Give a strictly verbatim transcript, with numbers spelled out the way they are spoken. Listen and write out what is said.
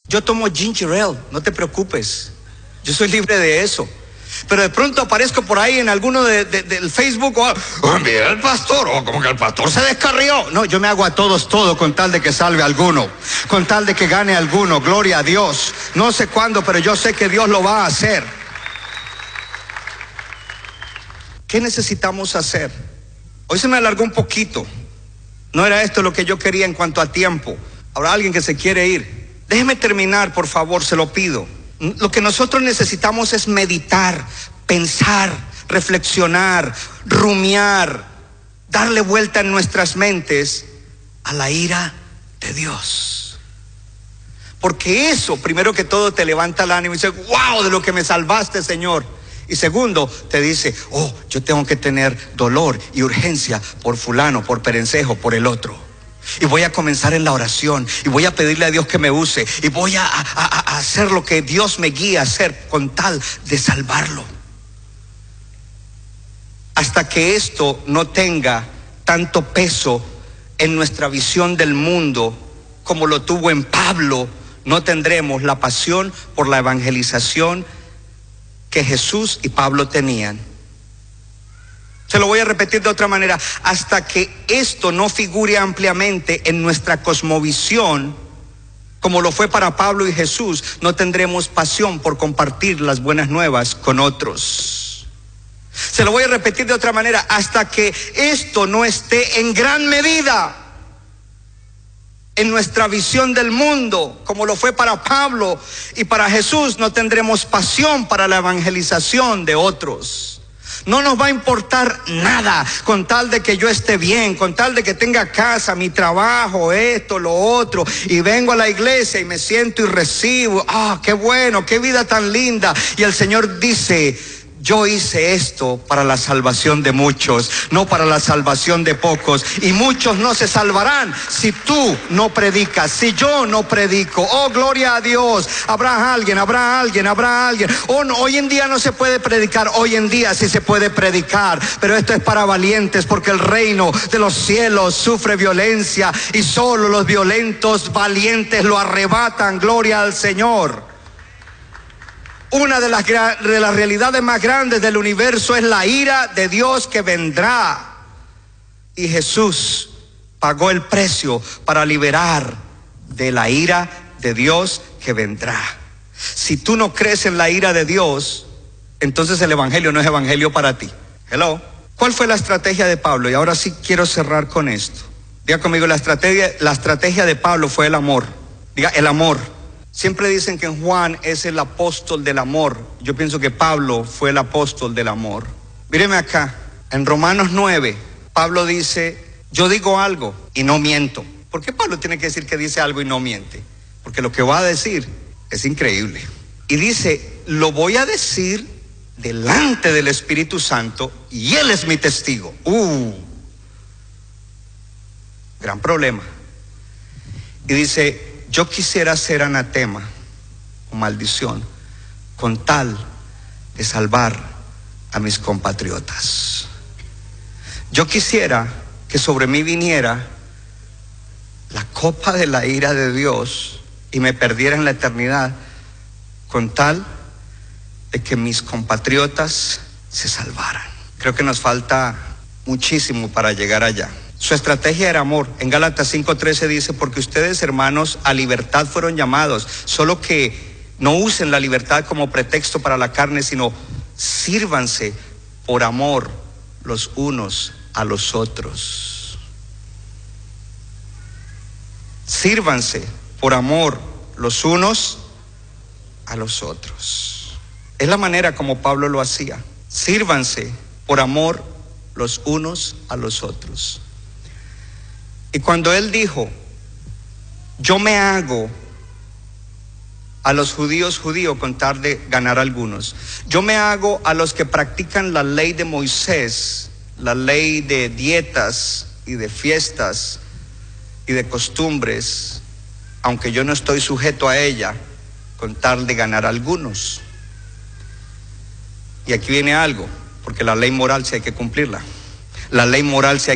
Yo tomo ginger ale, no te preocupes. Yo soy libre de eso. Pero de pronto aparezco por ahí en alguno de, de, del Facebook, o oh, mira el pastor, o oh, como que el pastor se descarrió. No, yo me hago a todos todo con tal de que salve a alguno, con tal de que gane a alguno. Gloria a Dios. No sé cuándo, pero yo sé que Dios lo va a hacer. ¿Qué necesitamos hacer? Hoy se me alargó un poquito. No era esto lo que yo quería en cuanto a tiempo. Habrá alguien que se quiere ir. Déjeme terminar, por favor, se lo pido. Lo que nosotros necesitamos es meditar, pensar, reflexionar, rumiar, darle vuelta en nuestras mentes a la ira de Dios. Porque eso, primero que todo, te levanta el ánimo y dice, wow, de lo que me salvaste, Señor. Y segundo, te dice, oh, yo tengo que tener dolor y urgencia por fulano, por perencejo, por el otro. Y voy a comenzar en la oración y voy a pedirle a Dios que me use y voy a, a, a hacer lo que Dios me guía a hacer con tal de salvarlo. Hasta que esto no tenga tanto peso en nuestra visión del mundo como lo tuvo en Pablo, no tendremos la pasión por la evangelización que Jesús y Pablo tenían. Se lo voy a repetir de otra manera. Hasta que esto no figure ampliamente en nuestra cosmovisión, como lo fue para Pablo y Jesús, no tendremos pasión por compartir las buenas nuevas con otros. Se lo voy a repetir de otra manera. Hasta que esto no esté en gran medida en nuestra visión del mundo, como lo fue para Pablo y para Jesús, no tendremos pasión para la evangelización de otros. No nos va a importar nada con tal de que yo esté bien, con tal de que tenga casa, mi trabajo, esto, lo otro, y vengo a la iglesia y me siento y recibo. Ah, qué bueno, qué vida tan linda. Y el Señor dice, yo hice esto para la salvación de muchos, no para la salvación de pocos. Y muchos no se salvarán si tú no predicas, si yo no predico. Oh, gloria a Dios. Habrá alguien, habrá alguien, habrá alguien. Oh, no, hoy en día no se puede predicar. Hoy en día sí se puede predicar. Pero esto es para valientes, porque el reino de los cielos sufre violencia y solo los violentos valientes lo arrebatan. Gloria al Señor. Una de las, de las realidades más grandes del universo es la ira de Dios que vendrá. Y Jesús pagó el precio para liberar de la ira de Dios que vendrá. Si tú no crees en la ira de Dios, entonces el evangelio no es evangelio para ti. Hello. ¿Cuál fue la estrategia de Pablo? Y ahora sí quiero cerrar con esto. Diga conmigo, la estrategia, la estrategia de Pablo fue el amor. Diga, el amor. Siempre dicen que Juan es el apóstol del amor. Yo pienso que Pablo fue el apóstol del amor. Míreme acá, en Romanos nueve, Pablo dice, yo digo algo y no miento. ¿Por qué Pablo tiene que decir que dice algo y no miente? Porque lo que va a decir es increíble. Y dice, lo voy a decir delante del Espíritu Santo y Él es mi testigo. Uh, gran problema. Y dice, yo quisiera ser anatema o maldición con tal de salvar a mis compatriotas. Yo quisiera que sobre mí viniera la copa de la ira de Dios y me perdiera en la eternidad con tal de que mis compatriotas se salvaran. Creo que nos falta muchísimo para llegar allá. Su estrategia era amor. En Gálatas cinco trece dice, porque ustedes, hermanos, a libertad fueron llamados, solo que no usen la libertad como pretexto para la carne, sino sírvanse por amor los unos a los otros. Sírvanse por amor los unos a los otros. Es la manera como Pablo lo hacía. Sírvanse por amor los unos a los otros. Y cuando él dijo, yo me hago a los judíos judíos con tal de ganar algunos, yo me hago a los que practican la ley de Moisés, la ley de dietas y de fiestas y de costumbres, aunque yo no estoy sujeto a ella, con tal de ganar algunos. Y aquí viene algo, porque la ley moral sí hay que cumplirla. La ley moral sí hay